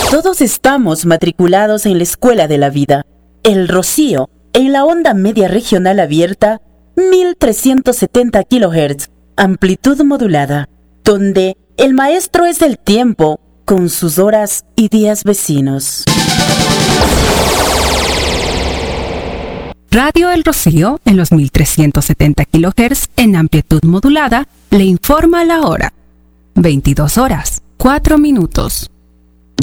Todos estamos matriculados en la Escuela de la Vida. El Rocío, en la onda media regional abierta, 1370 kHz, amplitud modulada, donde el maestro es el tiempo, con sus horas y días vecinos. Radio El Rocío, en los 1370 kHz, en amplitud modulada, le informa la hora. 22 horas, 4 minutos.